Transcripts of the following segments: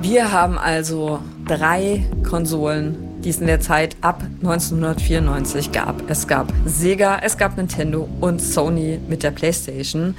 Wir haben also 3 Konsolen, die es in der Zeit ab 1994 gab. Es gab Sega, es gab Nintendo und Sony mit der PlayStation.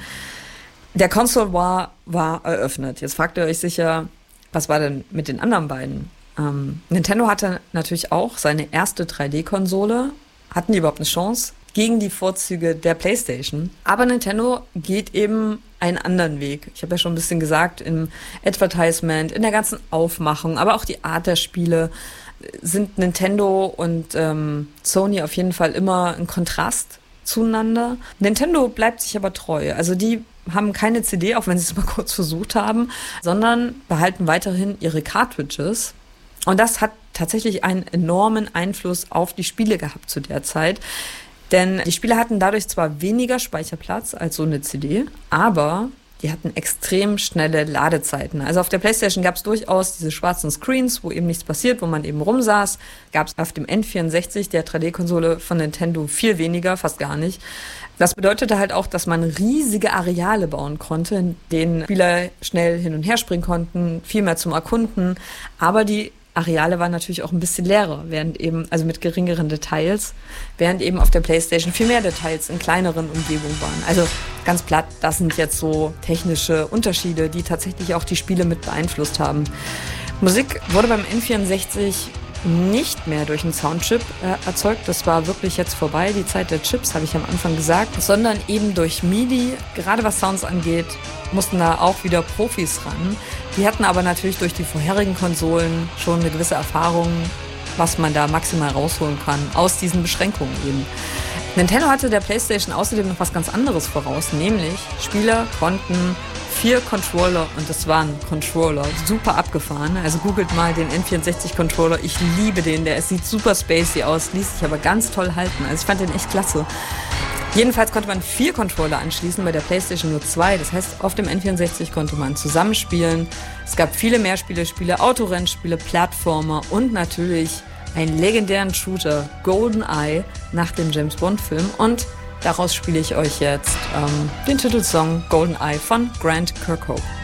Der Console War war eröffnet. Jetzt fragt ihr euch sicher, was war denn mit den anderen beiden? Nintendo hatte natürlich auch seine erste 3D-Konsole. Hatten die überhaupt eine Chance gegen die Vorzüge der PlayStation? Aber Nintendo geht eben einen anderen Weg. Ich habe ja schon ein bisschen gesagt, im Advertisement, in der ganzen Aufmachung, aber auch die Art der Spiele sind Nintendo und Sony auf jeden Fall immer ein Kontrast zueinander. Nintendo bleibt sich aber treu. Also die haben keine CD, auch wenn sie es mal kurz versucht haben, sondern behalten weiterhin ihre Cartridges. Und das hat tatsächlich einen enormen Einfluss auf die Spiele gehabt zu der Zeit. Denn die Spiele hatten dadurch zwar weniger Speicherplatz als so eine CD, aber die hatten extrem schnelle Ladezeiten. Also auf der PlayStation gab es durchaus diese schwarzen Screens, wo eben nichts passiert, wo man eben rumsaß. Gab es auf dem N64, der 3D-Konsole von Nintendo, viel weniger, fast gar nicht. Das bedeutete halt auch, dass man riesige Areale bauen konnte, in denen Spieler schnell hin und her springen konnten, viel mehr zum Erkunden. Aber die Areale waren natürlich auch ein bisschen leerer, während eben, also mit geringeren Details, während eben auf der PlayStation viel mehr Details in kleineren Umgebungen waren. Also ganz platt, das sind jetzt so technische Unterschiede, die tatsächlich auch die Spiele mit beeinflusst haben. Musik wurde beim N64 nicht mehr durch einen Soundchip erzeugt. Das war wirklich jetzt vorbei, die Zeit der Chips, habe ich am Anfang gesagt, sondern eben durch MIDI. Gerade was Sounds angeht, mussten da auch wieder Profis ran. Die hatten aber natürlich durch die vorherigen Konsolen schon eine gewisse Erfahrung, was man da maximal rausholen kann, aus diesen Beschränkungen eben. Nintendo hatte der PlayStation außerdem noch was ganz anderes voraus, nämlich Spieler konnten 4 Controller, und das waren Controller, super abgefahren. Also googelt mal den N64-Controller, ich liebe den, der sieht super spacey aus, ließ sich aber ganz toll halten. Also ich fand den echt klasse. Jedenfalls konnte man 4 Controller anschließen, bei der PlayStation nur 2. Das heißt, auf dem N64 konnte man zusammenspielen. Es gab viele Mehrspielerspiele, Autorennspiele, Plattformer und natürlich einen legendären Shooter, GoldenEye, nach dem James-Bond-Film. Und daraus spiele ich euch jetzt den Titelsong GoldenEye von Grant Kirkhope.